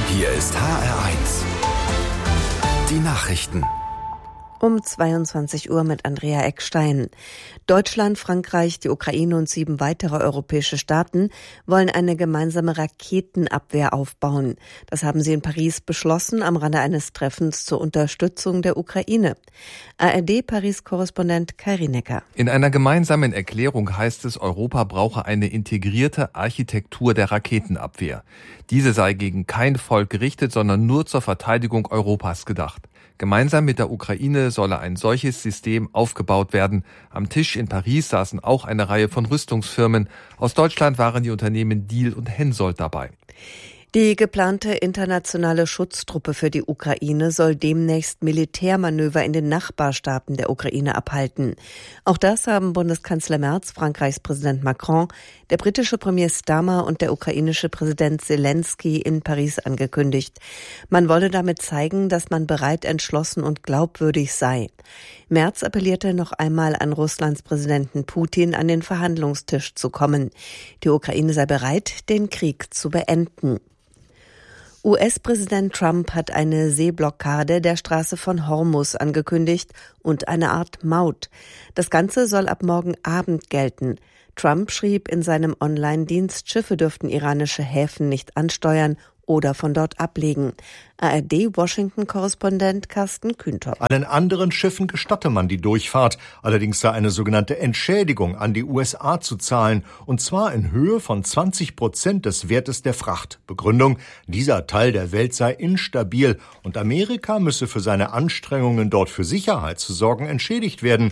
Hier ist HR1. Die Nachrichten. Um 22 Uhr mit Andrea Eckstein. Deutschland, Frankreich, die Ukraine und 7 weitere europäische Staaten wollen eine gemeinsame Raketenabwehr aufbauen. Das haben sie in Paris beschlossen am Rande eines Treffens zur Unterstützung der Ukraine. ARD-Paris-Korrespondent Kai Rienecker. In einer gemeinsamen Erklärung heißt es, Europa brauche eine integrierte Architektur der Raketenabwehr. Diese sei gegen kein Volk gerichtet, sondern nur zur Verteidigung Europas gedacht. Gemeinsam mit der Ukraine solle ein solches System aufgebaut werden. Am Tisch in Paris saßen auch eine Reihe von Rüstungsfirmen. Aus Deutschland waren die Unternehmen Diehl und Hensoldt dabei. Die geplante internationale Schutztruppe für die Ukraine soll demnächst Militärmanöver in den Nachbarstaaten der Ukraine abhalten. Auch das haben Bundeskanzler Merz, Frankreichs Präsident Macron, der britische Premier Starmer und der ukrainische Präsident Zelensky in Paris angekündigt. Man wolle damit zeigen, dass man bereit, entschlossen und glaubwürdig sei. Merz appellierte noch einmal an Russlands Präsidenten Putin, an den Verhandlungstisch zu kommen. Die Ukraine sei bereit, den Krieg zu beenden. US-Präsident Trump hat eine Seeblockade der Straße von Hormuz angekündigt und eine Art Maut. Das Ganze soll ab morgen Abend gelten. Trump schrieb in seinem Online-Dienst, Schiffe dürften iranische Häfen nicht ansteuern oder von dort ablegen. ARD-Washington-Korrespondent Carsten Kühntopp. Allen anderen Schiffen gestatte man die Durchfahrt. Allerdings sei eine sogenannte Entschädigung an die USA zu zahlen. Und zwar in Höhe von 20% des Wertes der Fracht. Begründung: dieser Teil der Welt sei instabil und Amerika müsse für seine Anstrengungen, dort für Sicherheit zu sorgen, entschädigt werden.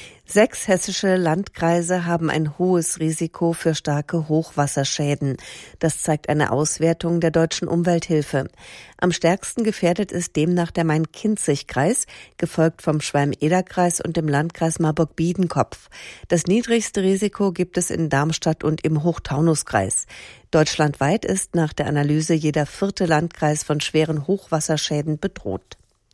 6 hessische Landkreise haben ein hohes Risiko für starke Hochwasserschäden. Das zeigt eine Auswertung der Deutschen Umwelthilfe. Am stärksten gefährdet ist demnach der Main-Kinzig-Kreis, gefolgt vom Schwalm-Eder-Kreis und dem Landkreis Marburg-Biedenkopf. Das niedrigste Risiko gibt es in Darmstadt und im Hochtaunuskreis. Deutschlandweit ist nach der Analyse jeder 4. Landkreis von schweren Hochwasserschäden bedroht.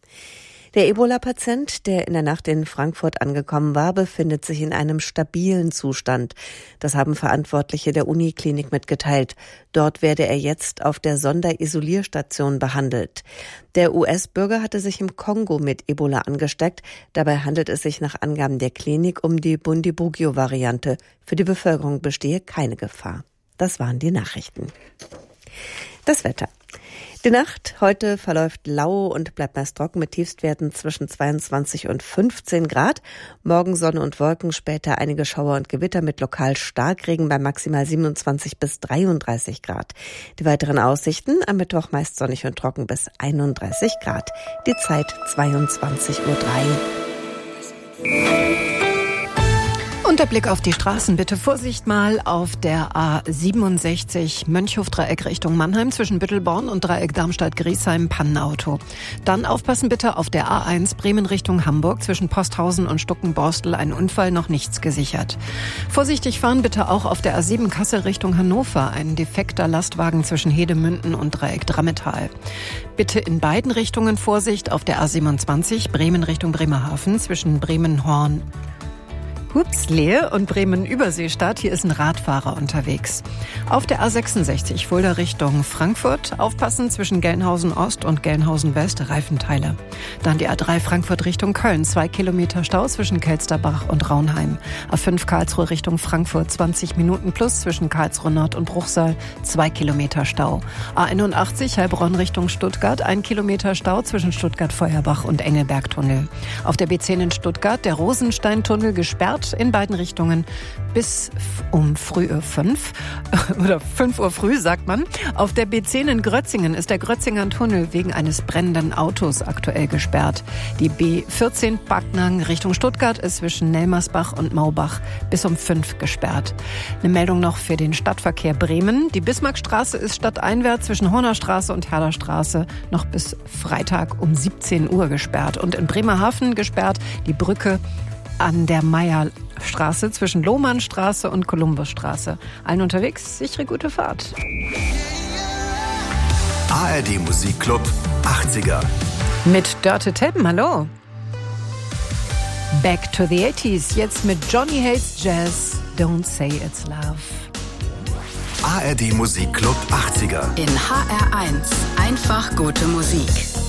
Der Ebola-Patient, der in der Nacht in Frankfurt angekommen war, befindet sich in einem stabilen Zustand. Das haben Verantwortliche der Uniklinik mitgeteilt. Dort werde er jetzt auf der Sonderisolierstation behandelt. Der US-Bürger hatte sich im Kongo mit Ebola angesteckt. Dabei handelt es sich nach Angaben der Klinik um die Bundibugyo-Variante. Für die Bevölkerung bestehe keine Gefahr. Das waren die Nachrichten. Das Wetter. Die Nacht heute verläuft lau und bleibt meist trocken mit Tiefstwerten zwischen 22 und 15 Grad. Morgen Sonne und Wolken, später einige Schauer und Gewitter mit lokal Starkregen bei maximal 27 bis 33 Grad. Die weiteren Aussichten: am Mittwoch meist sonnig und trocken bis 31 Grad. Die Zeit 22:03 Uhr. Und der Blick auf die Straßen, bitte Vorsicht mal auf der A67 Mönchhof-Dreieck Richtung Mannheim zwischen Büttelborn und Dreieck Darmstadt-Griesheim, Pannenauto. Dann aufpassen bitte auf der A1 Bremen Richtung Hamburg zwischen Posthausen und Stuckenborstel, ein Unfall, noch nichts gesichert. Vorsichtig fahren bitte auch auf der A7 Kassel Richtung Hannover, ein defekter Lastwagen zwischen Hedemünden und Dreieck Drammetal. Bitte in beiden Richtungen Vorsicht auf der A27 Bremen Richtung Bremerhaven zwischen Bremen-Horn Lehe und Bremen-Überseestadt. Hier ist ein Radfahrer unterwegs. Auf der A66 Fulda Richtung Frankfurt. Aufpassen zwischen Gelnhausen Ost und Gelnhausen West, Reifenteile. Dann die A3 Frankfurt Richtung Köln. 2 Kilometer Stau zwischen Kelsterbach und Raunheim. A5 Karlsruhe Richtung Frankfurt. 20 Minuten plus zwischen Karlsruhe Nord und Bruchsal. 2 Kilometer Stau. A81 Heilbronn Richtung Stuttgart. 1 Kilometer Stau zwischen Stuttgart-Feuerbach und Engelbergtunnel. Auf der B10 in Stuttgart der Rosensteintunnel gesperrt in beiden Richtungen bis um früh 5 oder 5 Uhr früh, sagt man. Auf der B10 in Grötzingen ist der Grötzinger Tunnel wegen eines brennenden Autos aktuell gesperrt. Die B14 Backnang Richtung Stuttgart ist zwischen Nelmersbach und Maubach bis um 5 gesperrt. Eine Meldung noch für den Stadtverkehr Bremen. Die Bismarckstraße ist stadteinwärts zwischen Hornerstraße und Herderstraße noch bis Freitag um 17 Uhr gesperrt. Und in Bremerhaven gesperrt die Brücke an der Meierstraße zwischen Lohmannstraße und Kolumbusstraße. Allen unterwegs, sichere gute Fahrt. ARD Musikclub 80er. Mit Dörte Teppen, hallo. Back to the 80s, jetzt mit Johnny Hates Jazz, Don't Say It's Love. ARD Musikclub 80er. In HR1, einfach Einfach gute Musik.